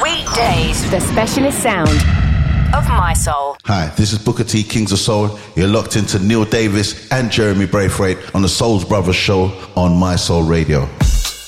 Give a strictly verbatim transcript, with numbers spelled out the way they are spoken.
Weekdays. The specialist sound of My Soul. Hi, this is Booker T, Kings of Soul. You're locked into Neil Davis and Jeremy Braithwaite on the Souls Brothers show on My Soul Radio.